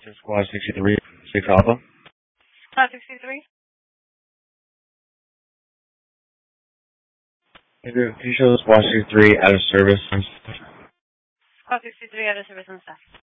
to Squad 63, 6 Alpha. Squad 63? Can you show the Squad 63 out of service? Squad 63 out of service on staff.